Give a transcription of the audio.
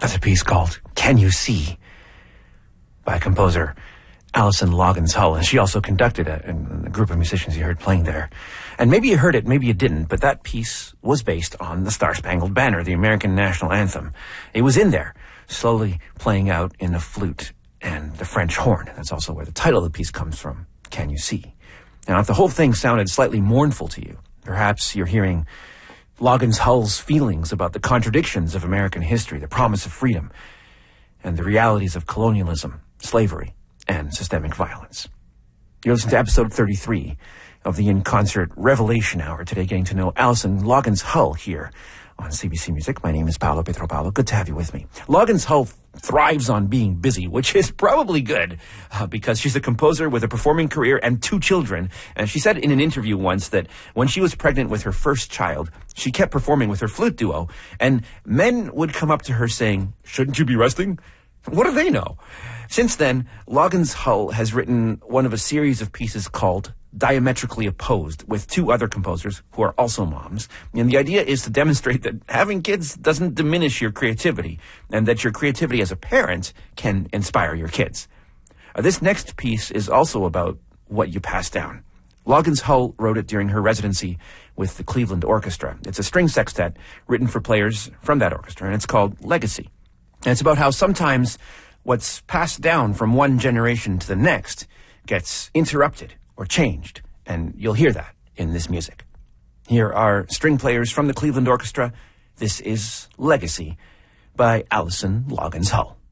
That's a piece called Can You See by composer Alison Loggins Hull. And she also conducted a group of musicians you heard playing there. And maybe you heard it, maybe you didn't, but that piece was based on the Star-Spangled Banner, the American national anthem. It was in there, slowly playing out in the flute and the French horn. That's also where the title of the piece comes from, Can You See? Now, if the whole thing sounded slightly mournful to you, perhaps you're hearing Loggins Hull's feelings about the contradictions of American history, the promise of freedom, and the realities of colonialism, slavery, and systemic violence. You're listening to episode 33 of the In Concert Revelation Hour. Today, getting to know Alison Loggins Hull here on CBC Music. My name is Paolo Petropalo. Good to have you with me. Loggins Hull thrives on being busy, which is probably good because she's a composer with a performing career and 2 children. And she said in an interview once that when she was pregnant with her first child, she kept performing with her flute duo, and men would come up to her saying, "Shouldn't you be resting?" What do they know? Since then, Loggins Hull has written one of a series of pieces called Diametrically Opposed with 2 other composers who are also moms. And the idea is to demonstrate that having kids doesn't diminish your creativity and that your creativity as a parent can inspire your kids. This next piece is also about what you pass down. Loggins Hull wrote it during her residency with the Cleveland Orchestra. It's a string sextet written for players from that orchestra, and it's called Legacy. And it's about how sometimes what's passed down from one generation to the next gets interrupted or changed, and you'll hear that in this music. Here are string players from the Cleveland Orchestra. This is Legacy by Alison Loggins Hull.